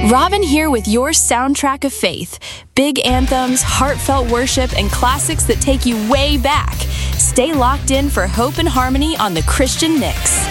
Robin here with your soundtrack of faith. Big anthems, heartfelt worship, and classics that take you way back. Stay locked in for Hope and Harmony on the Christian Mix.